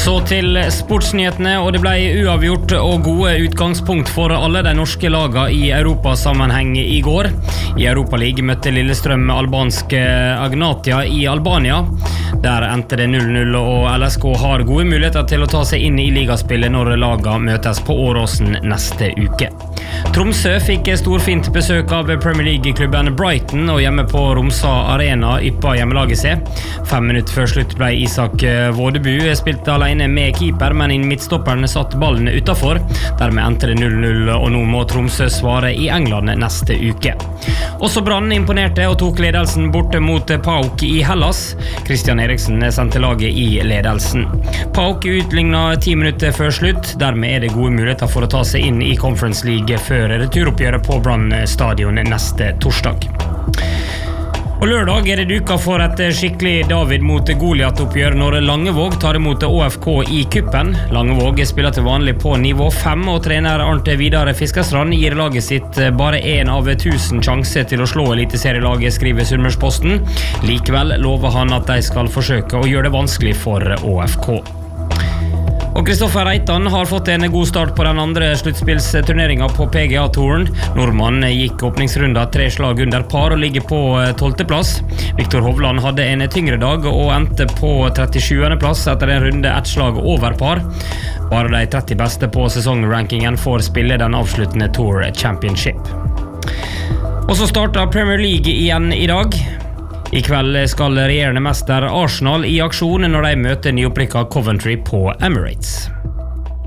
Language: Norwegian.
Så til sportsnyhetene, og det ble uavgjort og gode utgangspunkt for alle de norske lagene i Europasammenheng i går. I Europa League møtte Lillestrøm albanske Agnatia i Albania. Der endte det 0-0, og LSK har gode muligheter til å ta seg inn i ligaspillet når lagene møtes på Åråsen neste uke. Tromsø fikk storfint besøk av Premier League-klubben Brighton, og hjemme på Romsa Arena yppa hjemmelaget seg. 5 minutter før slutt ble Isak Vådebu spilt alene med keeper, men midtstopperen satt ballen utenfor. Dermed endte det 0-0, og nå må Tromsø svare i England neste uke. Også Brann imponerte og tok ledelsen borte mot PAOK i Hellas. Christian Eriksen sendte laget i ledelsen. PAOK utlignet 10 minutter før slutt. Dermed er det gode muligheter for å ta seg inn i Conference League før returoppgjøret på Brann stadion neste torsdag. Og lørdag er det duka for et skikkelig David mot Goliat-oppgjør når Langevåg tar imot ÅFK i kuppen. Langevåg spiller til vanlig på nivå 5, og trener Arnt Vidar Fiskerstrand gir laget sitt bare 1 av 1000 sjanser til å slå eliteserielaget, skriver Sunnmørsposten. Likevel lover han at de skal forsøke å gjøre det vanskelig for ÅFK. Og Kristoffer Reitan har fått en god start på den andre sluttspillsturneringen på PGA-touren. Nordmann gikk åpningsrunda 3 slag under par og ligger på 12. plass. Viktor Hovland hadde en tyngre dag og endte på 37. plass etter en runde 1 slag over par. Bare de 30 beste på sesongrankingen får spille den avsluttende Tour Championship. Og så startet Premier League igjen i dag. I kveld skal regjerende mester Arsenal i aksjon når de møter nyopprykket Coventry på Emirates.